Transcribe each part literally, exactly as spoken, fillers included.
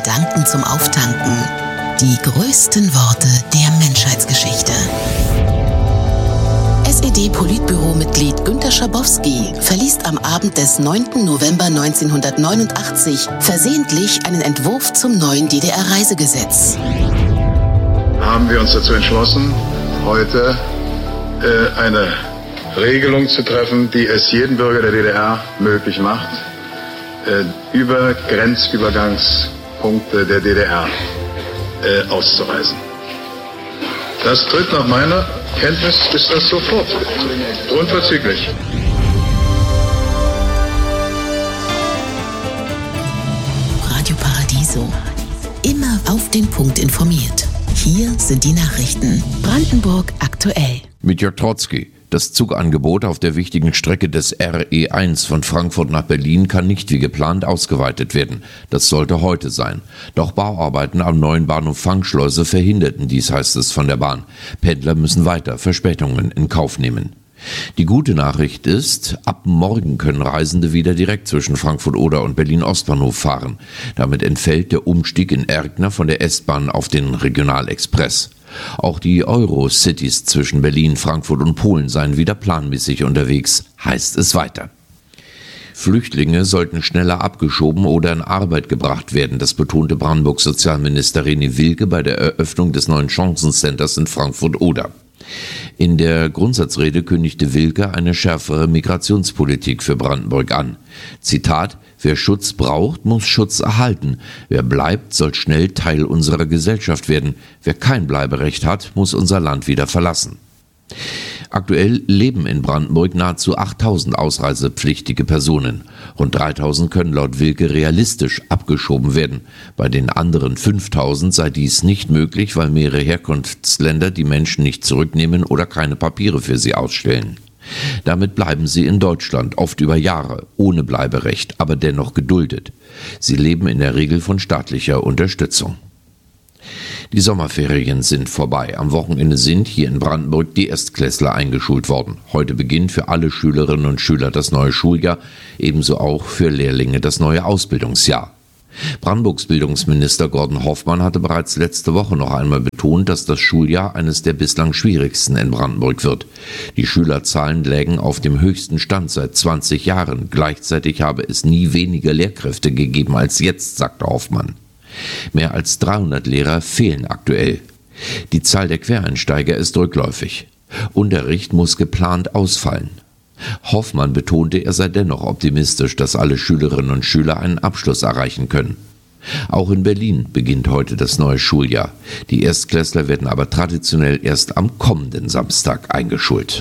Gedanken zum Auftanken. Die größten Worte der Menschheitsgeschichte. S E D-Politbüro-Mitglied Günter Schabowski verliest am Abend des neunten November neunzehnhundertneunundachtzig versehentlich einen Entwurf zum neuen D D R-Reisegesetz. Haben wir uns dazu entschlossen, heute äh, eine Regelung zu treffen, die es jedem Bürger der D D R möglich macht, äh, über Grenzübergangspunkte der D D R äh, auszureisen. Das tritt nach meiner Kenntnis, ist das sofort, unverzüglich. Radio Paradiso. Immer auf den Punkt informiert. Hier sind die Nachrichten. Brandenburg aktuell. Mit Jörg Trotzki. Das Zugangebot auf der wichtigen Strecke des R E eins von Frankfurt nach Berlin kann nicht wie geplant ausgeweitet werden. Das sollte heute sein. Doch Bauarbeiten am neuen Bahnhof Fangschleuse verhinderten dies, heißt es von der Bahn. Pendler müssen weiter Verspätungen in Kauf nehmen. Die gute Nachricht ist, ab morgen können Reisende wieder direkt zwischen Frankfurt-Oder und Berlin-Ostbahnhof fahren. Damit entfällt der Umstieg in Erkner von der S-Bahn auf den Regionalexpress. Auch die Euro-Cities zwischen Berlin, Frankfurt und Polen seien wieder planmäßig unterwegs, heißt es weiter. Flüchtlinge sollten schneller abgeschoben oder in Arbeit gebracht werden, das betonte Brandenburgs Sozialminister René Wilke bei der Eröffnung des neuen Chancencenters in Frankfurt-Oder. In der Grundsatzrede kündigte Wilke eine schärfere Migrationspolitik für Brandenburg an. Zitat: Wer Schutz braucht, muss Schutz erhalten. Wer bleibt, soll schnell Teil unserer Gesellschaft werden. Wer kein Bleiberecht hat, muss unser Land wieder verlassen. Aktuell leben in Brandenburg nahezu achttausend ausreisepflichtige Personen. Rund dreitausend können laut Wilke realistisch abgeschoben werden. Bei den anderen fünftausend sei dies nicht möglich, weil mehrere Herkunftsländer die Menschen nicht zurücknehmen oder keine Papiere für sie ausstellen. Damit bleiben sie in Deutschland, oft über Jahre, ohne Bleiberecht, aber dennoch geduldet. Sie leben in der Regel von staatlicher Unterstützung. Die Sommerferien sind vorbei. Am Wochenende sind hier in Brandenburg die Erstklässler eingeschult worden. Heute beginnt für alle Schülerinnen und Schüler das neue Schuljahr, ebenso auch für Lehrlinge das neue Ausbildungsjahr. Brandenburgs Bildungsminister Gordon Hoffmann hatte bereits letzte Woche noch einmal betont, dass das Schuljahr eines der bislang schwierigsten in Brandenburg wird. Die Schülerzahlen lägen auf dem höchsten Stand seit zwanzig Jahren. Gleichzeitig habe es nie weniger Lehrkräfte gegeben als jetzt, sagte Hoffmann. Mehr als dreihundert Lehrer fehlen aktuell. Die Zahl der Quereinsteiger ist rückläufig. Unterricht muss geplant ausfallen. Hoffmann betonte, er sei dennoch optimistisch, dass alle Schülerinnen und Schüler einen Abschluss erreichen können. Auch in Berlin beginnt heute das neue Schuljahr. Die Erstklässler werden aber traditionell erst am kommenden Samstag eingeschult.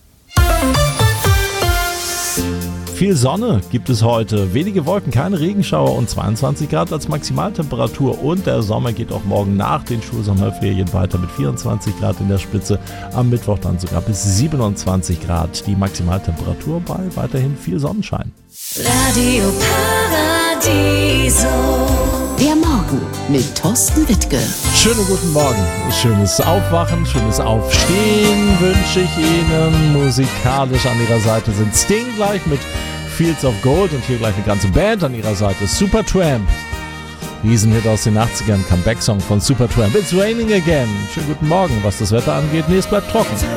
Viel Sonne gibt es heute, wenige Wolken, keine Regenschauer und zweiundzwanzig Grad als Maximaltemperatur. Und der Sommer geht auch morgen nach den Schulsommerferien weiter mit vierundzwanzig Grad in der Spitze. Am Mittwoch dann sogar bis siebenundzwanzig Grad die Maximaltemperatur bei weiterhin viel Sonnenschein. Radio Paradiso. Der Morgen mit Thorsten Wittke. Schönen guten Morgen, schönes Aufwachen, schönes Aufstehen wünsche ich Ihnen. Musikalisch an Ihrer Seite sind Sting gleich mit Fields of Gold und hier gleich eine ganze Band an Ihrer Seite. Supertramp. Riesenhit aus den achtzigern, Comeback-Song von Supertramp. It's raining again. Schönen guten Morgen. Was das Wetter angeht, nee, es bleibt trocken.